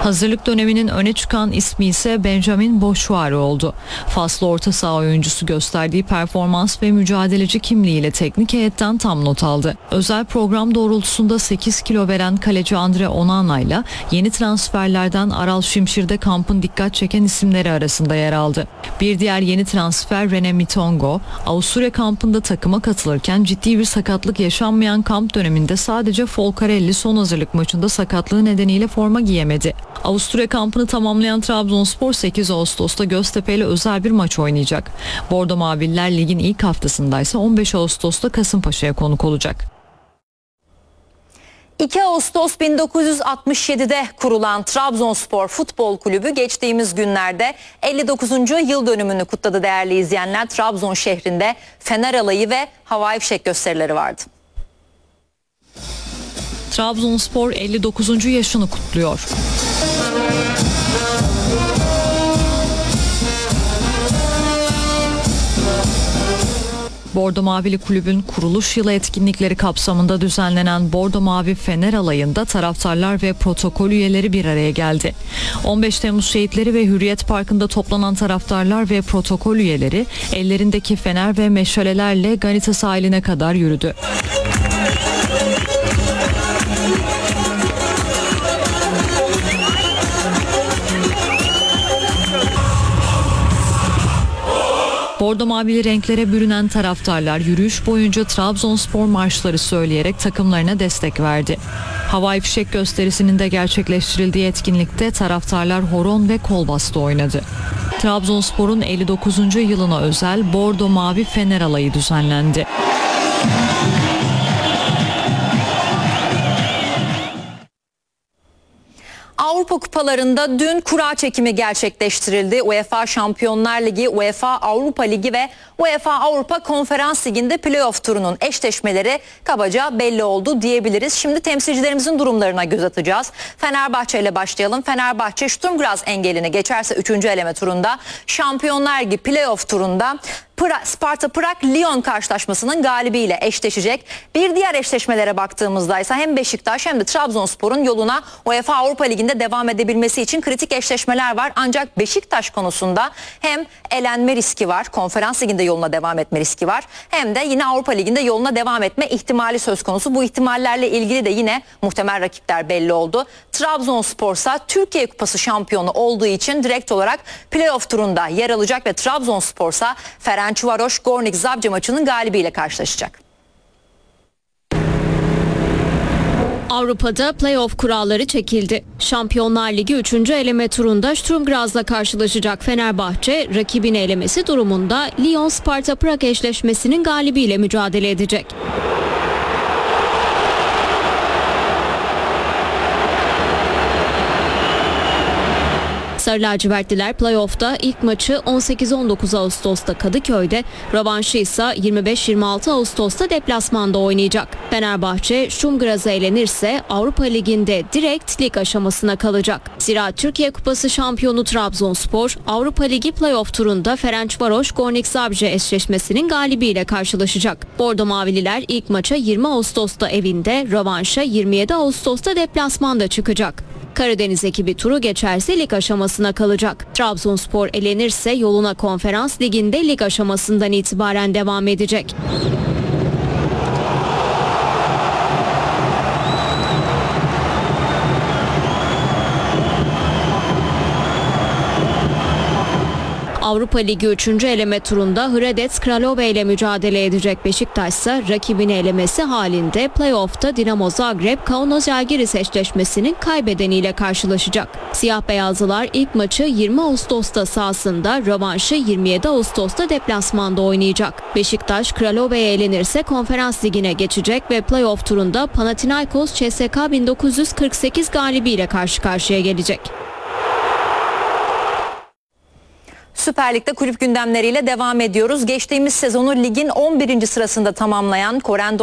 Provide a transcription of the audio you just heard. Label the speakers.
Speaker 1: Hazırlık döneminin öne çıkan ismi ise Benjamin Boşuari oldu. Faslı orta saha oyuncusu gösterdiği performans ve mücadeleci kimliğiyle teknik heyetten tam not aldı. Özel program doğrultusunda 8 kilo veren kaleci Andre Onana ile yeni transferlerden Aral Şimşir de kampın dikkat çeken isimleri arasında yer aldı. Bir diğer yeni transfer Rene Mitongo, Avusturya kampında takıma katılırken ciddi bir sakatlık yaşanmayan kamp döneminde sadece Folcarelli son hazırlık maçında sakatlığı nedeniyle forma giyemedi. Avusturya kampını tamamlayan Trabzonspor 8 Ağustos'ta Göztepe ile özel bir maç oynayacak. Bordo Mavililer ligin ilk haftasındaysa 15 Ağustos'ta Kasımpaşa'ya konuk olacak.
Speaker 2: 2 Ağustos 1967'de kurulan Trabzonspor Futbol Kulübü geçtiğimiz günlerde 59. yıl dönümünü kutladı değerli izleyenler. Trabzon şehrinde Fener Alayı ve havai fişek gösterileri vardı.
Speaker 1: Trabzonspor 59. yaşını kutluyor. Bordo Mavili Kulübün kuruluş yılı etkinlikleri kapsamında düzenlenen Bordo Mavi Fener Alayı'nda taraftarlar ve protokol üyeleri bir araya geldi. 15 Temmuz Şehitleri ve Hürriyet Parkı'nda toplanan taraftarlar ve protokol üyeleri ellerindeki fener ve meşalelerle Ganita sahiline kadar yürüdü. Bordo mavili renklere bürünen taraftarlar yürüyüş boyunca Trabzonspor marşları söyleyerek takımlarına destek verdi. Havai fişek gösterisinin de gerçekleştirildiği etkinlikte taraftarlar horon ve kol bastı oynadı. Trabzonspor'un 59. yılına özel Bordo Mavi Fener Alayı düzenlendi.
Speaker 2: Avrupa kupalarında dün kura çekimi gerçekleştirildi. UEFA Şampiyonlar Ligi, UEFA Avrupa Ligi ve UEFA Avrupa Konferans Ligi'nde playoff turunun eşleşmeleri kabaca belli oldu diyebiliriz. Şimdi temsilcilerimizin durumlarına göz atacağız. Fenerbahçe ile başlayalım. Fenerbahçe Sturm Graz engelini geçerse 3. eleme turunda, Şampiyonlar Ligi playoff turunda Sparta Prag-Lyon karşılaşmasının galibiyle eşleşecek. Bir diğer eşleşmelere baktığımızda ise hem Beşiktaş hem de Trabzonspor'un yoluna UEFA Avrupa Ligi'nde devam edebilmesi için kritik eşleşmeler var. Ancak Beşiktaş konusunda hem elenme riski var, Konferans Ligi'nde yoluna devam etme riski var, hem de yine Avrupa Ligi'nde yoluna devam etme ihtimali söz konusu. Bu ihtimallerle ilgili de yine muhtemel rakipler belli oldu. Trabzonspor ise Türkiye Kupası şampiyonu olduğu için direkt olarak playoff turunda yer alacak ve Trabzonspor ise Ferencvaros Gornik Zabrze maçının galibiyle karşılaşacak.
Speaker 3: Avrupa'da playoff kuralları çekildi. Şampiyonlar Ligi 3. eleme turunda Sturm Graz'la karşılaşacak Fenerbahçe, rakibini elemesi durumunda Lyon-Sparta Prag eşleşmesinin galibiyle mücadele edecek. Sarı lacivertliler playoff'ta ilk maçı 18-19 Ağustos'ta Kadıköy'de, rövanşı ise 25-26 Ağustos'ta deplasmanda oynayacak. Fenerbahçe Sturm Graz'a elenirse Avrupa Ligi'nde direkt lig aşamasına kalacak. Zira Türkiye Kupası şampiyonu Trabzonspor Avrupa Ligi playoff turunda Ferencvaros Gornik Zabrze eşleşmesinin galibiyle karşılaşacak. Bordo Mavililer ilk maça 20 Ağustos'ta evinde, rövanşa 27 Ağustos'ta deplasmanda çıkacak. Karadeniz ekibi turu geçerse lig aşamasına kalacak. Trabzonspor elenirse yoluna Konferans Ligi'nde lig aşamasından itibaren devam edecek. Avrupa Ligi 3. eleme turunda Hradec Kralove ile mücadele edecek. Beşiktaş ise rakibini elemesi halinde playoff'ta Dinamo Zagreb Kaunas Žalgiris eşleşmesinin kaybedeniyle karşılaşacak. Siyah beyazlılar ilk maçı 20 Ağustos'ta sahasında, rövanşı 27 Ağustos'ta deplasmanda oynayacak. Beşiktaş Kralove'ye elenirse Konferans Ligi'ne geçecek ve playoff turunda Panathinaikos CSKA 1948 galibiyle karşı karşıya gelecek.
Speaker 2: Süper Lig'de kulüp gündemleriyle devam ediyoruz. Geçtiğimiz sezonu ligin 11. sırasında tamamlayan Corendon